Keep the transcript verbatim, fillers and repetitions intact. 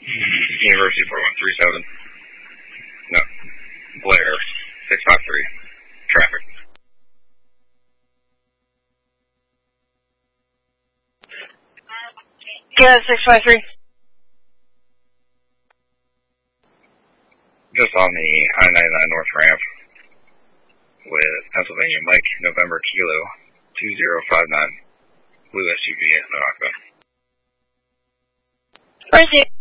University four one three seven. No. Blair, six five three. Traffic. Yeah, six five three. Just on the I ninety-nine North ramp with Pennsylvania Mike, November Kilo, two zero five nine. Blue S U V, no occupant. Right.